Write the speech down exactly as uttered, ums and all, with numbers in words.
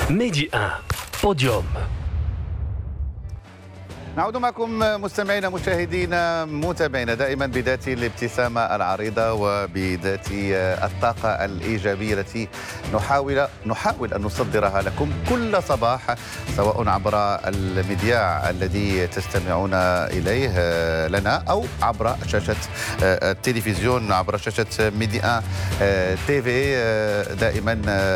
ميدي واحد بوديوم. نعود معكم مستمعينا مشاهدينا متابعينا دائما بذات الابتسامة العريضة وبذات الطاقة الإيجابية التي نحاول نحاول أن نصدرها لكم كل صباح، سواء عبر المذياع الذي تستمعون إليه لنا أو عبر شاشة التلفزيون، عبر شاشة ميدي واحد تي في. دائما